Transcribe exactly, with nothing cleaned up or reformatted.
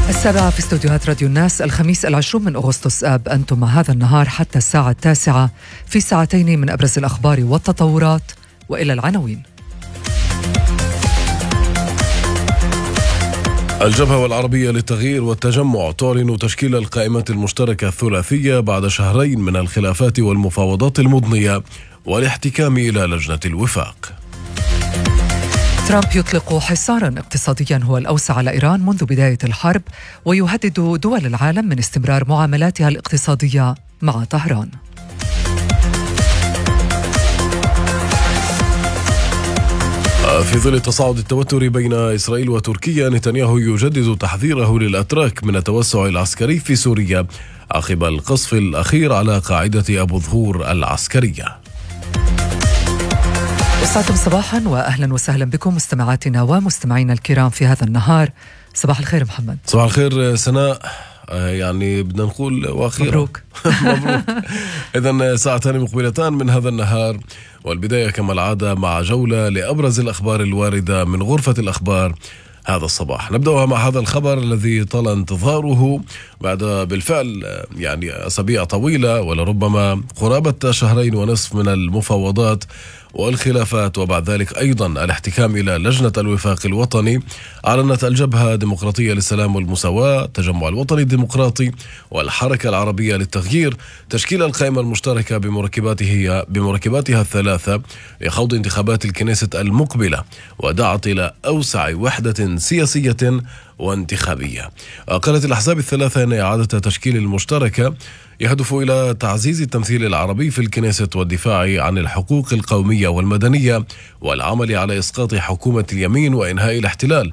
السابعة في استوديوهات راديو الناس، الخميس العشرون من أغسطس آب. أنتم مع هذا النهار حتى الساعة التاسعة في ساعتين من أبرز الأخبار والتطورات، وإلى العناوين. الجبهة العربية للتغيير والتجمع تعلن تشكيل القائمة المشتركة الثلاثية بعد شهرين من الخلافات والمفاوضات المضنية والاحتكام إلى لجنة الوفاق. ترامب يطلق حصارا اقتصاديا هو الأوسع على إيران منذ بداية الحرب، ويهدد دول العالم من استمرار معاملاتها الاقتصادية مع طهران. في ظل تصاعد التوتر بين إسرائيل وتركيا، نتنياهو يجدد تحذيره للأتراك من التوسع العسكري في سوريا عقب القصف الأخير على قاعدة أبو ظهور العسكرية. أسعدكم صباحا وأهلا وسهلا بكم مستمعاتنا ومستمعينا الكرام في هذا النهار. صباح الخير محمد. صباح الخير سناء. يعني بدنا نقول واخيرا مبروك. مبروك. إذن ساعتان مقبلتان من هذا النهار، والبداية كما العادة مع جولة لأبرز الأخبار الواردة من غرفة الأخبار هذا الصباح. نبدأها مع هذا الخبر الذي طال انتظاره بعد بالفعل يعني أسابيع طويلة ولربما قرابة شهرين ونصف من المفاوضات والخلافات، وبعد ذلك أيضا الاحتكام إلى لجنة الوفاق الوطني. أعلنت الجبهة الديمقراطية للسلام والمساواة، التجمع الوطني الديمقراطي والحركة العربية للتغيير تشكيل القائمة المشتركة بمركباته بمركباتها الثلاثة لخوض انتخابات الكنيست المقبلة، ودعت إلى أوسع وحدة سياسية وانتخابية. قالت الأحزاب الثلاثة أن إعادة تشكيل المشتركة يهدف إلى تعزيز التمثيل العربي في الكنيست والدفاع عن الحقوق القومية والمدنية والعمل على إسقاط حكومة اليمين وإنهاء الاحتلال